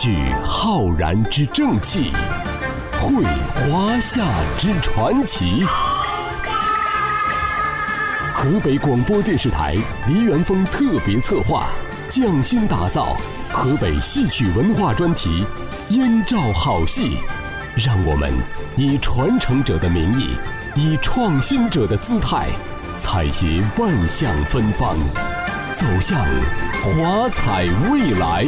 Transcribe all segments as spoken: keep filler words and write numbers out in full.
续浩然之正气，绘华夏之传奇。河北广播电视台梨园风特别策划，匠心打造河北戏曲文化专题《燕赵好戏》，让我们以传承者的名义，以创新者的姿态，采撷万象芬芳，走向华彩未来。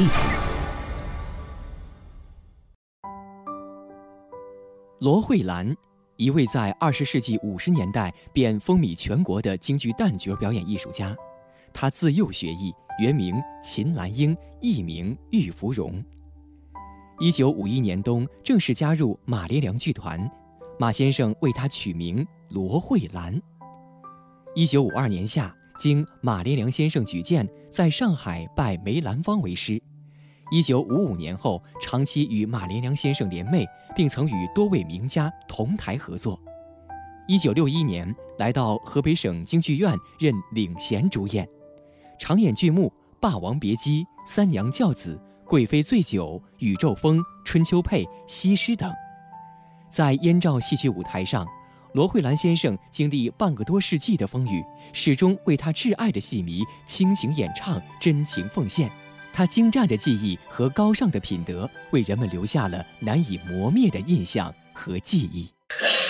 罗慧兰，一位在二十世纪五十年代便风靡全国的京剧旦角表演艺术家。她自幼学艺，原名秦兰英，艺名玉芙蓉。一九五一年冬，正式加入马连良剧团，马先生为她取名罗慧兰。一九五二年夏，经马连良先生举荐，在上海拜梅兰芳为师。一九五五年后，长期与马连良先生联袂，并曾与多位名家同台合作。一九六一年，来到河北省京剧院任领衔主演，常演剧目《霸王别姬》《三娘教子》《贵妃醉酒》《宇宙风》《春秋配》《西施》等。在燕赵戏曲舞台上，罗慧兰先生经历半个多世纪的风雨，始终为他挚爱的戏迷倾情演唱，真情奉献。他精湛的技艺和高尚的品德，为人们留下了难以磨灭的印象和记忆。